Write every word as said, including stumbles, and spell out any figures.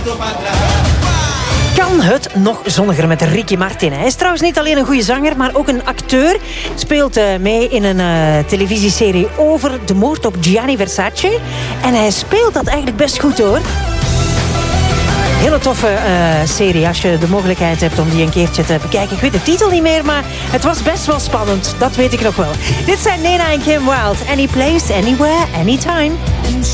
Kan het nog zonniger met Ricky Martin? Hij is trouwens niet alleen een goede zanger, maar ook een acteur. Speelt uh, mee in een uh, televisieserie over de moord op Gianni Versace. En hij speelt dat eigenlijk best goed, hoor. Hele toffe uh, serie als je de mogelijkheid hebt om die een keertje te bekijken. Ik weet de titel niet meer, maar het was best wel spannend. Dat weet ik nog wel. Dit zijn Nena en Kim Wilde. Any place, anywhere, anytime.